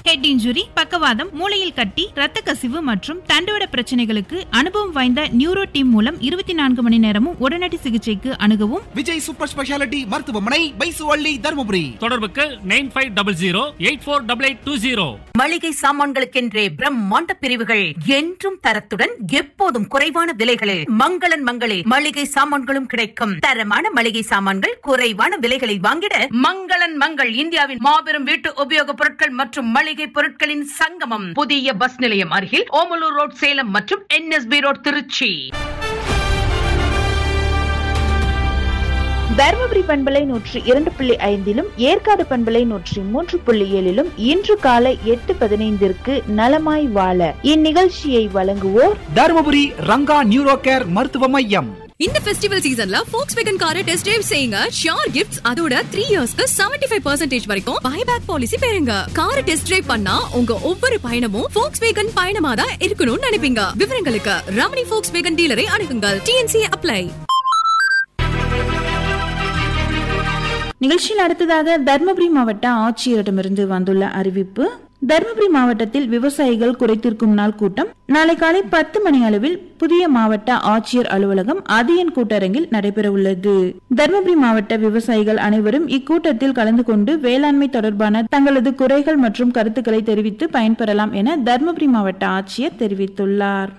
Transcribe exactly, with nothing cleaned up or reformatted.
Head injury, பக்கவாதம், மூளையில் கட்டி, ரத்த கசிவு மற்றும் தண்டுவட பிரச்சனைகளுக்கு அனுபவம் வாய்ந்த நியூரோ டீம் மூலம் இருபத்தி நான்கு மணி நேரமும் உடனடி சிகிச்சைக்கு அணுகவும் விஜய் சூப்பர் ஸ்பெஷாலிட்டி மருத்துவமனை, பைசுவள்ளி, தருமபுரி. தொடர்புக்கு nine five double zero eight four double eight two zero. மளிகை சாமான்களுக்கென்றே பிரம்மாண்ட பிரிவுகள், என்றும் தரத்துடன் எப்போதும் குறைவான விலைகளில். மங்களன் மங்களே மளிகை சாமான்களும் கிடைக்கும். தரமான மளிகை சாமான்கள் குறைவான விலைகளை வாங்கிட மங்களன் மங்கள் இந்தியாவின் மாபெரும் வீட்டு உபயோக பொருட்கள் மற்றும் மளிகை பொருட்களின் சங்கமம். புதிய பஸ் நிலையம் அருகில் ஓமலூர் ரோட் சேலம் மற்றும் என்எஸ்பி ரோட் திருச்சி. தருமபுரி பண்பலை நூற்றி இரண்டு புள்ளி ஐந்திலும் ஏற்காடு பண்பலை நூற்றி மூன்று புள்ளி ஏழிலும் இன்று காலை எட்டு பதினைந்திற்கு நலமாய் வாழ இந்நிகழ்ச்சியை வழங்குவோர் தருமபுரி ரங்கா நியூரோ கேர் மருத்துவ மையம். இந்த ஃபெஸ்டிவல் சீசன்ல Volkswagen காரை டெஸ்ட் டிரைவ் செய்யுங்க. ஷியோர் கிஃப்ட்ஸ், அதோட த்ரீ இயர்ஸ்க்கு செவன்டி ஃபைவ் பர்சன்டேஜ் வரைக்கும் பைபேக் பாலிசி பெறுங்க. காரை டெஸ்ட் டிரைவ் பண்ணா உங்க ஒவ்வொரு பயணமும் Volkswagen பயணமா தான் இருக்கணும்னு நினைப்பீங்க. விவரங்களுக்கு ரமணி Volkswagen டீலரை அணுகுங்கள். DNC apply. நிகழ்ச்சியில் அடுத்ததாக தருமபுரி மாவட்ட ஆட்சியரிடமிருந்து வந்துள்ள அறிவிப்பு. தருமபுரி மாவட்டத்தில் விவசாயிகள் குறைதீர்க்கும் நாள் கூட்டம் நாளை காலை பத்து மணி அளவில் புதிய மாவட்ட ஆட்சியர் அலுவலகம் அதியன் கூட்டரங்கில் நடைபெற உள்ளது. தருமபுரி மாவட்ட விவசாயிகள் அனைவரும் இக்கூட்டத்தில் கலந்து கொண்டு வேளாண்மை தொடர்பான தங்களது குறைகள் மற்றும் கருத்துக்களை தெரிவித்து பயன்பெறலாம் என தருமபுரி மாவட்ட ஆட்சியர் தெரிவித்துள்ளார்.